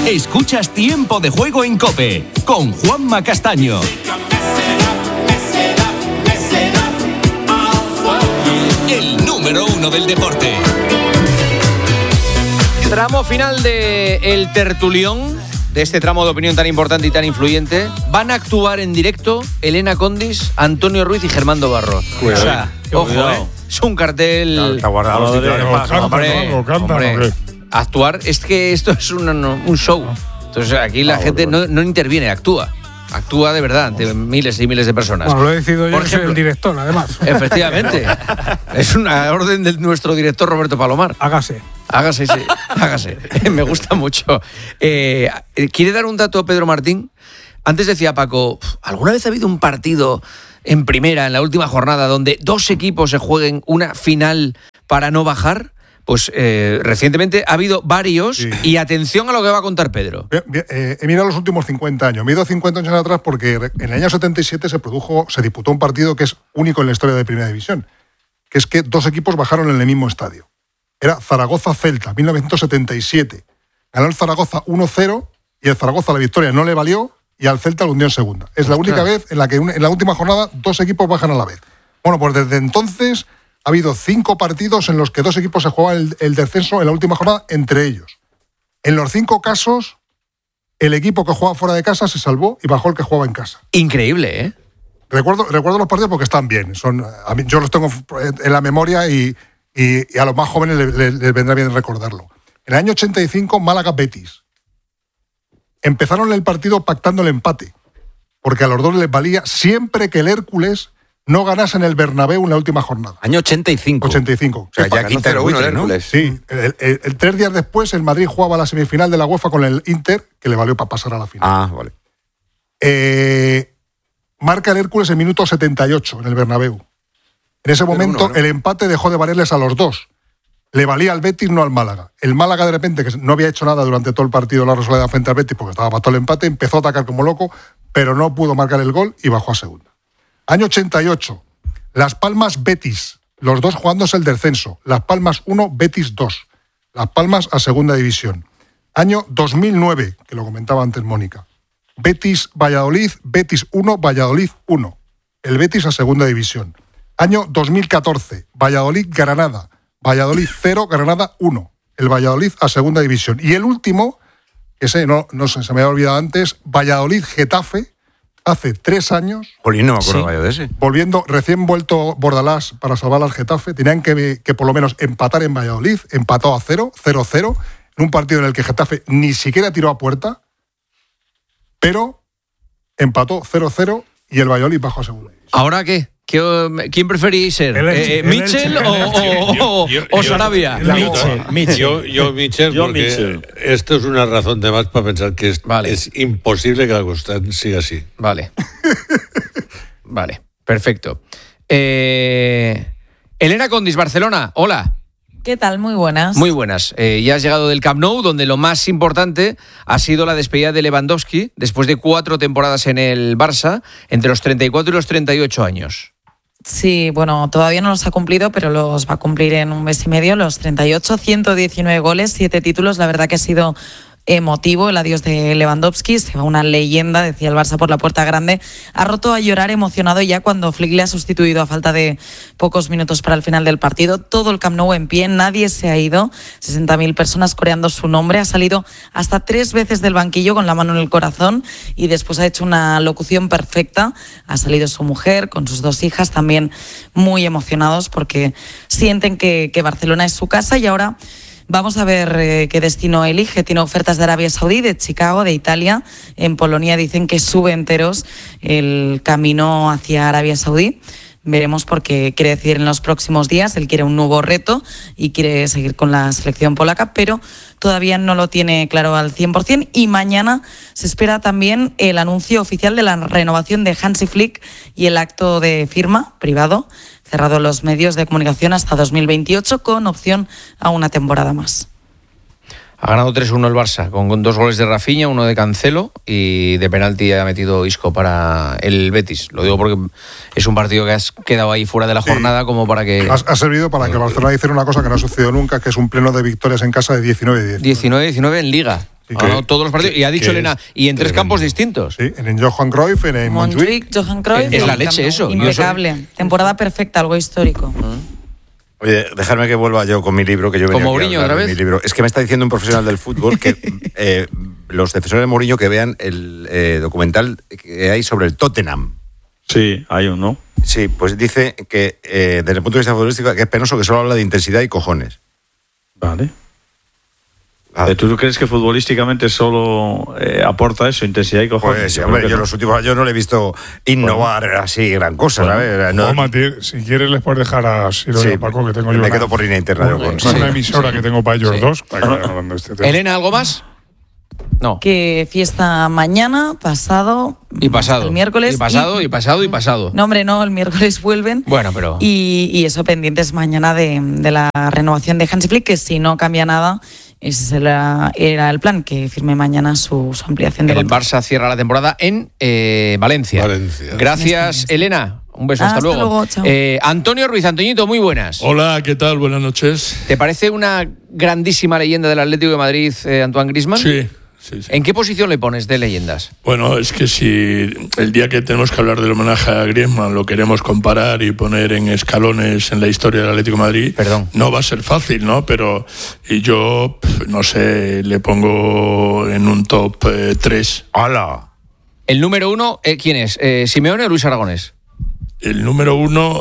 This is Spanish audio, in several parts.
Escuchas Tiempo de Juego en COPE con Juanma Castaño. El número 1 del deporte. Tramo final de El Tertulión, de este tramo de opinión tan importante y tan influyente. Van a actuar en directo Elena Condis, Antonio Ruiz y Germando Barros. Cuidado, o sea, ojo, es un cartel. Está guardado los titulares para hombre, actuar, es que esto es un show. Entonces aquí la gente no interviene, actúa de verdad ante miles y miles de personas. Bueno, lo he decidido yo, por ejemplo, el director, además. Efectivamente. Es una orden de nuestro director Roberto Palomar. Hágase. Me gusta mucho. ¿Quiere dar un dato Pedro Martín? Antes decía Paco, ¿alguna vez ha habido un partido en primera, en la última jornada, donde dos equipos se jueguen una final para no bajar? Pues recientemente ha habido varios, sí. Y atención a lo que va a contar Pedro. He mirado los últimos 50 años. Me he ido 50 años atrás porque en el año 77 se disputó un partido que es único en la historia de Primera División, que es que dos equipos bajaron en el mismo estadio. Era Zaragoza-Celta, 1977. Ganó el Zaragoza 1-0 y el Zaragoza la victoria no le valió y al Celta lo hundió en segunda. Es la única vez en la que en la última jornada dos equipos bajan a la vez. Bueno, pues desde entonces ha habido 5 partidos en los que dos equipos se jugaban el descenso en la última jornada entre ellos. En los 5 casos, el equipo que jugaba fuera de casa se salvó y bajó el que jugaba en casa. Increíble, ¿eh? Recuerdo los partidos porque están bien. Yo los tengo en la memoria y a los más jóvenes les vendrá bien recordarlo. En el año 85, Málaga-Betis. Empezaron el partido pactando el empate, porque a los dos les valía siempre que el Hércules no ganase en el Bernabéu en la última jornada. Año 85. 85. O sea, ya quita el buitre, ¿no? Sí. El 3 días después, el Madrid jugaba la semifinal de la UEFA con el Inter, que le valió para pasar a la final. Ah, vale. Marca el Hércules en minuto 78 en el Bernabéu. En ese momento, el empate dejó de valerles a los dos. Le valía al Betis, no al Málaga. El Málaga, de repente, que no había hecho nada durante todo el partido de la Rosaleda frente al Betis, porque estaba pactado el empate, empezó a atacar como loco, pero no pudo marcar el gol y bajó a segunda. Año 88, Las Palmas Betis, los dos jugándose el descenso. Las Palmas 1, Betis 2. Las Palmas a segunda división. Año 2009, que lo comentaba antes Mónica. Betis Valladolid, Betis 1, Valladolid 1. El Betis a segunda división. Año 2014, Valladolid Granada, Valladolid 0, Granada 1. El Valladolid a segunda división. Y el último, que se me había olvidado antes, Valladolid Getafe, hace 3 años. Jolín, no me acuerdo yo de ese. Recién vuelto Bordalás para salvar al Getafe, tenían que por lo menos empatar en Valladolid, empató a 0-0, en un partido en el que Getafe ni siquiera tiró a puerta, pero empató 0-0 y el Valladolid bajó a segunda. ¿Ahora qué? ¿Quién preferís ser? ¿Mitchell o Sarabia? Yo Mitchell, porque esto es una razón de más para pensar que es imposible que la Constant siga así. Vale, perfecto. Elena Condis, Barcelona, hola. ¿Qué tal? Muy buenas. Muy buenas. Ya has llegado del Camp Nou, donde lo más importante ha sido la despedida de Lewandowski después de 4 temporadas en el Barça, entre los 34 y los 38 años. Sí, bueno, todavía no los ha cumplido, pero los va a cumplir en un mes y medio, los 38, 119 goles, 7 títulos. La verdad que ha sido emotivo el adiós de Lewandowski, se va una leyenda, decía el Barça por la puerta grande, ha roto a llorar emocionado ya cuando Flick le ha sustituido a falta de pocos minutos para el final del partido. Todo el Camp Nou en pie, nadie se ha ido, 60.000 personas coreando su nombre, ha salido hasta 3 veces del banquillo con la mano en el corazón y después ha hecho una locución perfecta, ha salido su mujer con sus 2 hijas también muy emocionados porque sienten que Barcelona es su casa y ahora vamos a ver qué destino elige. Tiene ofertas de Arabia Saudí, de Chicago, de Italia. En Polonia dicen que sube enteros el camino hacia Arabia Saudí. Veremos porque quiere decir en los próximos días. Él quiere un nuevo reto y quiere seguir con la selección polaca, pero todavía no lo tiene claro al 100%. Y mañana se espera también el anuncio oficial de la renovación de Hansi Flick y el acto de firma privado cerrado los medios de comunicación hasta 2028 con opción a una temporada más. Ha ganado 3-1 el Barça, con 2 goles de Rafinha, 1 de Cancelo y de penalti ha metido Isco para el Betis. Lo digo porque es un partido que has quedado ahí fuera de la jornada como para que... Ha servido para que Barcelona hiciera una cosa que no ha sucedido nunca, que es un pleno de victorias en casa de 19-10. 19-19 en Liga. Todos los partidos. Y ha dicho Elena, y en 3 campos distintos. Sí, en Johan Cruyff, en Montjuic. Johan Cruyff. Es la leche eso. Impecable. Temporada perfecta, algo histórico. Oye, dejadme que vuelva yo con mi libro, que yo venía ¿Con aquí a Mourinho hablar otra de vez? mi libro. Es que me está diciendo un profesional del fútbol que los defensores de Mourinho que vean el documental que hay sobre el Tottenham. Sí, hay uno. Sí, pues dice que desde el punto de vista futbolístico que es penoso, que solo habla de intensidad y cojones. Vale. ¿Tú crees que futbolísticamente solo aporta eso, intensidad y cojones? Pues sí, hombre, yo los últimos años no le he visto innovar así gran cosa, ¿sabes? No, Si quieres les puedes dejar a Siro y a Paco, que tengo yo me quedo por línea interna. una emisora que tengo para ellos dos, para que vayan hablando de este tema. Elena, ¿algo más? No. Que fiesta mañana, pasado. Y pasado. El miércoles. Y pasado. No, hombre, no, el miércoles vuelven. Bueno, pero. Y eso pendientes mañana de la renovación de Hansi Flick, que si no cambia nada, ese era el plan, que firme mañana su ampliación de El contrato. Barça cierra la temporada en Valencia. Gracias, Elena. Un beso, hasta luego. Chao. Antonio Ruiz, Antoñito, muy buenas. Hola, ¿qué tal? Buenas noches. ¿Te parece una grandísima leyenda del Atlético de Madrid, Antoine Griezmann? Sí. ¿En qué posición le pones de leyendas? Bueno, es que si el día que tenemos que hablar del homenaje a Griezmann lo queremos comparar y poner en escalones en la historia del Atlético de Madrid, no va a ser fácil, ¿no? Pero yo, no sé, le pongo en un top 3. ¡Hala! ¿El número 1, quién es? ¿Simeone o Luis Aragonés? El número 1,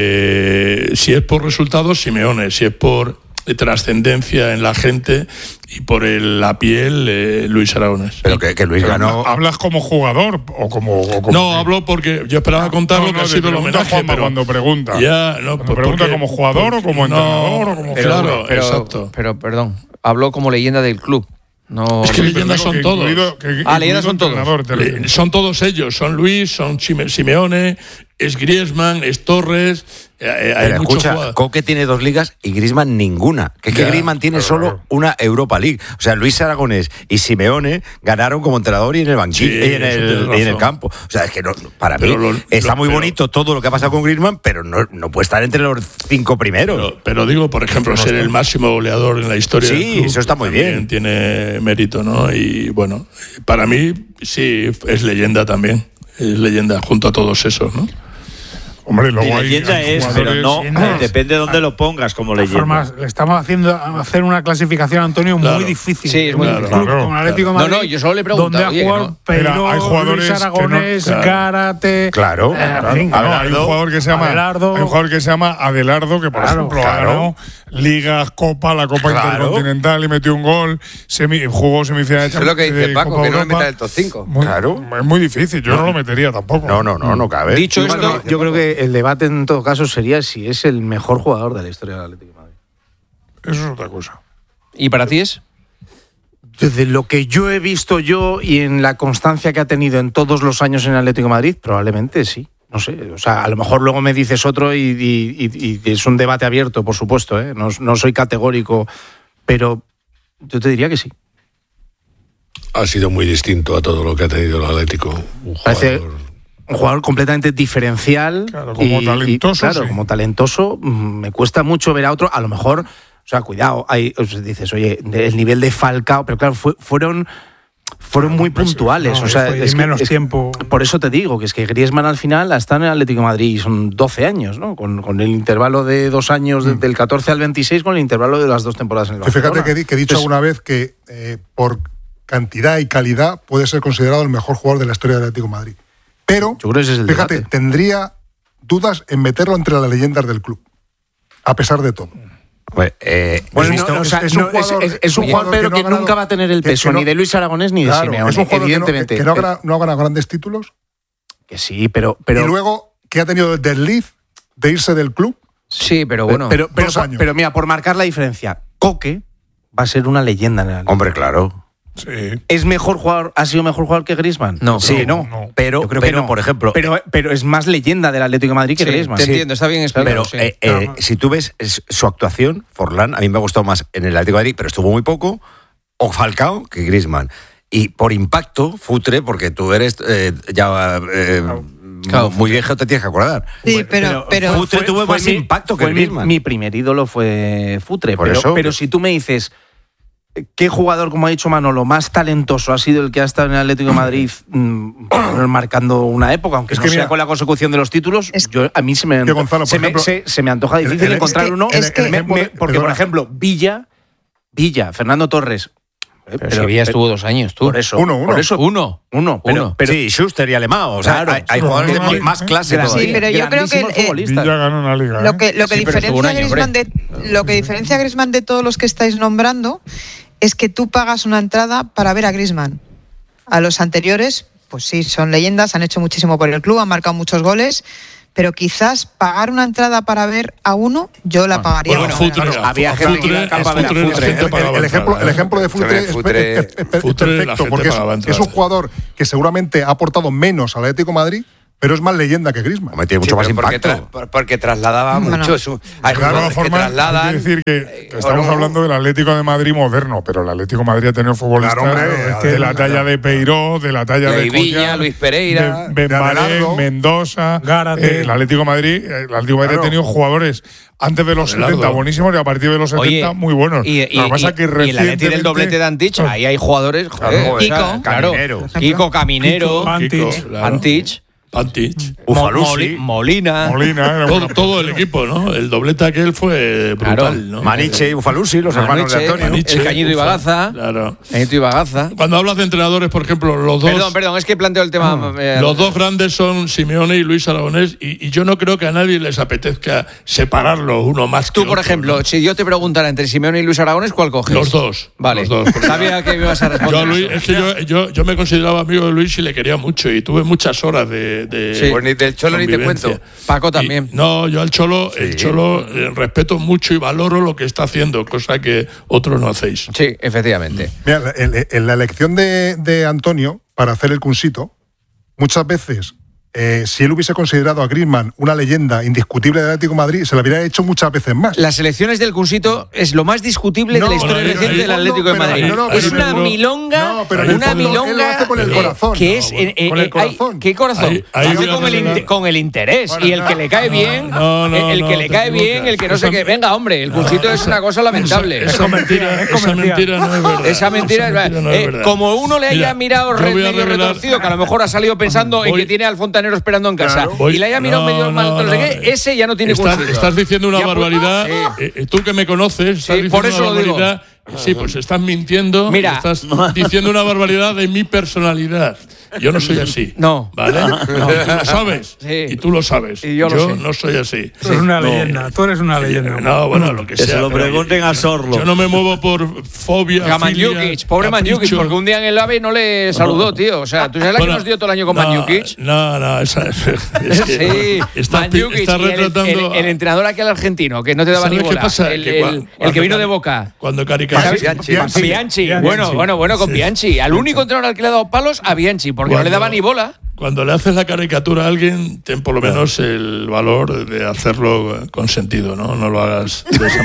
si es por resultados, Simeone. Si es por trascendencia en la gente y por la piel, Luis Aragonés. Pero que Luis ganó. ¿Hablas como jugador o como No, hablo porque yo esperaba contar lo que ha sido el homenaje, pero cuando pregunta. Cuando pregunta como jugador o como entrenador o como claro, exacto. Pero perdón, habló como leyenda del club. No, es que leyendas son todos. Leyendas son todos. Son todos ellos. Son Luis, son Simeone, es Griezmann, es Torres. Hay escucha, Coque tiene 2 ligas y Griezmann ninguna. Que Griezmann tiene solo una Europa League. O sea, Luis Aragonés y Simeone ganaron como entrenador y en el banquillo y en el campo. O sea, es que para mí está muy bonito todo lo que ha pasado con Griezmann, pero no puede estar entre los 5 primeros. Pero digo, por ejemplo, ser el máximo goleador en la historia del club, eso está muy bien. Tiene mérito, ¿no? Y bueno, para mí sí, es leyenda también. Es leyenda junto a todos esos, ¿no? Hombre, luego leyenda es, pero no, depende de dónde lo pongas como leyenda. Le estamos haciendo hacer una clasificación, Antonio, muy difícil. Sí, es muy difícil. Con Atlético de Madrid, yo solo le pregunto. Donde ha jugado Peiró, Luis Aragonés, Gárate. Claro. Hay un jugador que se llama Adelardo, que por ejemplo ganó Ligas, Copa, la Copa Intercontinental y metió un gol. Jugó semifinales. Es lo que dice Paco, Copa que no Europa. le meta el top 5. Es muy difícil. Yo no lo metería tampoco. No cabe. Dicho esto, yo creo que el debate en todo caso sería si es el mejor jugador de la historia del Atlético de Madrid. Eso es otra cosa. ¿Y para ti es? Desde lo que yo he visto y en la constancia que ha tenido en todos los años en el Atlético de Madrid, probablemente sí. No sé, o sea, a lo mejor luego me dices otro y es un debate abierto, por supuesto, ¿eh? No soy categórico, pero yo te diría que sí. Ha sido muy distinto a todo lo que ha tenido el Atlético. Parece un jugador completamente diferencial. Claro, como talentoso. Como talentoso, me cuesta mucho ver a otro, a lo mejor, o sea, cuidado, dices, oye, el nivel de Falcao, pero claro, fueron muy puntuales. No, o sea, es menos tiempo. Por eso te digo que es que Griezmann al final está en el Atlético de Madrid y son 12 años, ¿no? Con el intervalo de 2 años, del 14 al 26, con el intervalo de las 2 temporadas en el Barcelona. Fíjate que he dicho alguna vez que por cantidad y calidad puede ser considerado el mejor jugador de la historia del Atlético de Madrid. Pero, yo creo que ese es el fíjate, debate. Tendría dudas en meterlo entre las leyendas del club, a pesar de todo. Es un jugador, Pedro, que nunca va a tener el peso ni de Luis Aragonés ni de Simeone, es un jugador evidentemente. Que no ha ganado grandes títulos. Que sí, pero Y luego que ha tenido el desliz de irse del club. Sí, pero bueno. Pero mira, por marcar la diferencia, Coque va a ser una leyenda en el Atlético. Hombre, claro. Sí. ¿Es mejor jugador? ¿Ha sido mejor jugador que Griezmann? No. Sí, no. Pero, Yo creo que no. por ejemplo. Pero es más leyenda del Atlético de Madrid que Griezmann. Te entiendo, está bien explicado. Pero si tú ves su actuación, Forlán, a mí me ha gustado más en el Atlético de Madrid, pero estuvo muy poco, o Falcao que Griezmann. Y por impacto, Futre, porque tú eres muy viejo, te tienes que acordar. Sí, pero Futre tuvo más impacto que Griezmann. Mi primer ídolo fue Futre. Por eso. Pero si tú me dices, ¿qué jugador, como ha dicho Manolo, más talentoso ha sido el que ha estado en el Atlético de Madrid marcando una época, aunque no sea con la consecución de los títulos? A mí se me antoja difícil encontrar uno. Porque, por ejemplo, Villa, Fernando Torres. Pero Villa estuvo 2 años, tú. Por eso. Uno. Pero sí, Schuster y Alemão. O sea, hay jugadores de más clase todavía. Sí, pero yo creo que Villa ganó una liga. Lo que diferencia a Griezmann de todos los que estáis nombrando es que tú pagas una entrada para ver a Griezmann. A los anteriores, pues sí, son leyendas, han hecho muchísimo por el club, han marcado muchos goles. Pero quizás pagar una entrada para ver a uno, yo la pagaría. Había gente que iba al campo a ver a Futre. El ejemplo de Futre es perfecto, porque es un jugador que seguramente ha aportado menos al Atlético de Madrid, pero es más leyenda que Griezmann. Tiene mucho más impacto. Porque trasladaba mucho. Hay jugadores que trasladan. Hay que decir que estamos hablando del Atlético de Madrid moderno, pero el Atlético de Madrid ha tenido futbolistas de la talla de Peiró, de la talla de Viña, Luis Pereira, Benbalé, Mendoza. El Atlético de Madrid ha tenido jugadores antes de los 70 buenísimos y a partir de los 70 muy buenos. Y el Atleti del doblete de Antich, ahí hay jugadores. Kiko, Caminero, Antich. Molina. Todo el equipo, ¿no? El doblete aquel fue brutal, ¿no? Maniche y Ufalusi, los hermanos de Antonio. El Cañito y Bagaza. Claro. Cañito y Bagaza. Cuando hablas de entrenadores, por ejemplo, los dos. Perdón, es que planteo el tema. Los dos grandes son Simeone y Luis Aragonés, y yo no creo que a nadie les apetezca separarlos uno más que tú, por ejemplo, ¿no? Si yo te preguntara entre Simeone y Luis Aragonés, ¿cuál coges? Los dos. Vale. Los dos. Sabía que me ibas a responder. Yo me consideraba amigo de Luis y le quería mucho, y tuve muchas horas de sí. Del Cholo ni te cuento. Paco también. Yo al Cholo, respeto mucho y valoro lo que está haciendo, cosa que otros no hacéis. Sí, efectivamente. Mira, en la elección de Antonio para hacer el Cunsito, muchas veces, si él hubiese considerado a Griezmann una leyenda indiscutible del Atlético de Madrid, se lo hubiera hecho muchas veces más. Las elecciones del Cunsito es lo más discutible de la historia reciente del Atlético de Madrid. Es una milonga, él lo hace con el corazón. Que es con el corazón. ¿Qué corazón? Con el interés. Y el que le cae bien, el que no sé qué. Venga, hombre, el Cunsito es una cosa lamentable. Esa mentira no es verdad. Esa mentira es verdad. Como uno le haya mirado medio retorcido, que a lo mejor ha salido pensando en que tiene al Fontanero esperando en casa, y le haya mirado medio mal, ese ya no tiene Cunsito. Estás diciendo una barbaridad. Tú que me conoces, estás diciendo por eso una barbaridad. Sí, pues estás mintiendo. Mira, estás diciendo una barbaridad de mi personalidad. Yo no soy así. No. ¿Vale? No, tú lo sabes. Sí. Y tú lo sabes. Y yo no soy así. Tú eres una leyenda. Tú eres una leyenda. No, bueno, lo que sea. Que se lo pregunten a Sorlo. Yo no me muevo por fobia. Manjukic, pobre Manjukic, porque un día en el AVE no le saludó, tío. O sea, ¿tú sabes la que nos dio todo el año con Manjukic? No, esa es que sí, Manjukic, retratando el entrenador aquel argentino, que no te daba ni bola. ¿Qué pasa? El que vino de Boca. Cuando caricatura. Bianchi. Bueno, con Bianchi. Al único entrenador al que le ha dado palos, a Bianchi, porque no le daba ni bola. Cuando le haces la caricatura a alguien, ten por lo menos el valor de hacerlo con sentido, ¿no? No lo hagas de esa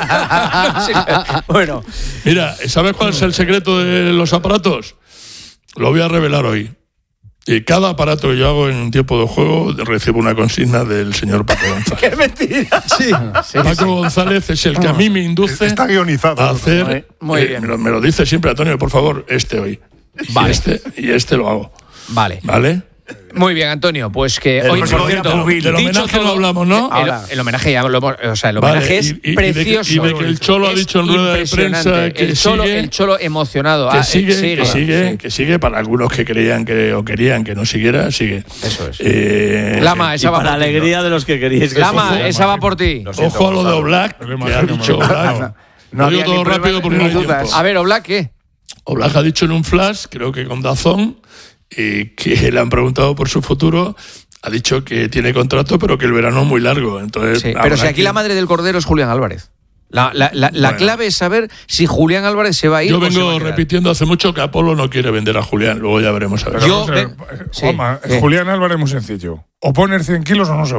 manera. Bueno. Mira, ¿sabes cuál es el secreto de los aparatos? Lo voy a revelar hoy. Y cada aparato que yo hago en un tiempo de juego recibo una consigna del señor Paco González. ¡Qué mentira! Sí. Paco González es el que a mí me induce a hacer. Muy bien. Me lo dice siempre Antonio, por favor, hoy. Vale. Y este lo hago. Vale. Muy bien, Antonio. Pues que hoy, por cierto, del homenaje no hablamos, ¿no? El homenaje ya lo hemos, o sea, el homenaje es precioso. Y de que el Cholo ha dicho en rueda de prensa que el Cholo emocionado. Que sigue para algunos que creían o querían que no siguiera, sigue. Eso es. Lama, esa va para la alegría de los que queríais que Lama, esa va por ti. Ojo a lo de Oblak, que ha dicho Oblak. No digo todo rápido porque no hay tiempo. A ver, Oblak, ¿qué? Oblak ha dicho en un flash, creo que con DAZN, que le han preguntado por su futuro, ha dicho que tiene contrato, pero que el verano es muy largo. Entonces, sí, pero si aquí la madre del cordero es Julián Álvarez. La clave es saber si Julián Álvarez se va a ir. Yo vengo repitiendo hace mucho que Apolo no quiere vender a Julián, luego ya veremos a ver. Julián Álvarez es muy sencillo. O poner 100 kilos o no se va.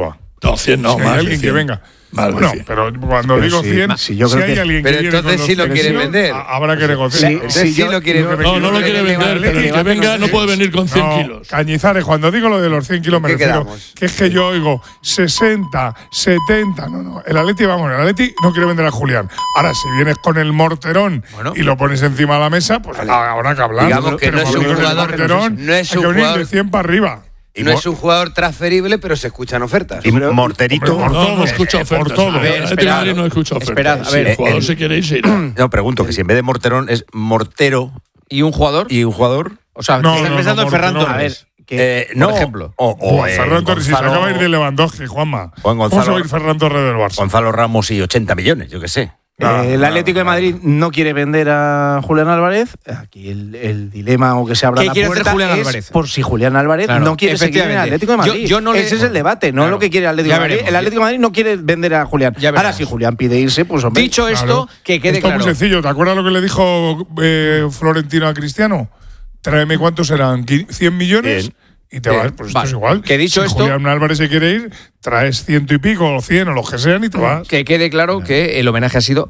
No, 100 no, si más hay alguien que venga. Bueno, pero cuando digo 100, si hay alguien que pero entonces sí lo quiere vender. Habrá que negociar. Sí lo quiere vender. No lo quiere vender, pero el que venga no puede venir con 100 kilos. Cañizares, cuando digo lo de los 100 kilos me refiero que es que yo oigo 60, 70, no. El Atleti no quiere vender a Julián. Ahora, si vienes con el morterón y lo pones encima de la mesa, pues habrá que hablar. Digamos que no es un jugador, no es un jugador de 100 para arriba. Y no es un jugador transferible, pero se escuchan ofertas. Y Morterito. No escucha ofertas. Por todo. No escucha ofertas. Esperad, a ver. El jugador se quiere ir, se irá. No, pregunto, que si en vez de morterón es mortero. ¿Y un jugador? O sea, estás pensando en Ferran Torres. No, por ejemplo. Ferran Torres, si se acaba de ir de Lewandowski, Juanma. ¿Cómo se va a ir Ferran Torres del Barça? Gonzalo Ramos y 80 millones, yo qué sé. El Atlético de Madrid no quiere vender a Julián Álvarez. Aquí el dilema o que se abra la puerta Julián es Álvarez? por si Julián Álvarez no quiere seguir en el Atlético de Madrid. Ese es el debate, no lo que quiere el Atlético de Madrid. El Atlético de Madrid no quiere vender a Julián. Ahora, si Julián pide irse, pues hombre. Dicho esto, que quede claro. Esto es muy sencillo. ¿Te acuerdas lo que le dijo Florentino a Cristiano? Tráeme cuántos eran, 100 millones. Y te vas, pues esto es igual. Que dicho esto, Julián Álvarez se quiere ir, traes 100 y pico, o 100 o los que sean y te vas. Que quede claro que el homenaje ha sido